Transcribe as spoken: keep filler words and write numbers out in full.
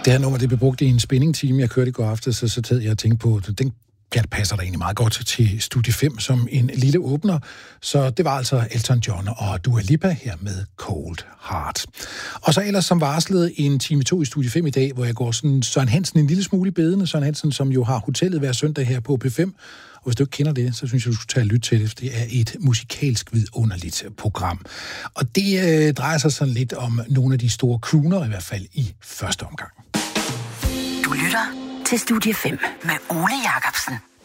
Det her nummer, det blev brugt i en spænding-time, jeg kørte i går aftes, så, så tæt jeg og tænkte på, den ja, passer der egentlig meget godt til Studie fem som en lille åbner. Så det var altså Elton John og Dua Lipa her med Cold Heart. Og så ellers som varslet en time to i Studie fem i dag, hvor jeg går sådan Søren Hansen en lille smule i bedene. Søren Hansen, som jo har hotellet hver søndag her på P fem. Og hvis du ikke kender det, så synes jeg, du skulle tage og lytte til det, for det er et musikalsk vidunderligt program. Og det øh, drejer sig sådan lidt om nogle af de store crooner, i hvert fald i første omgang. Du lytter til Studie fem med Ole Jacobsen.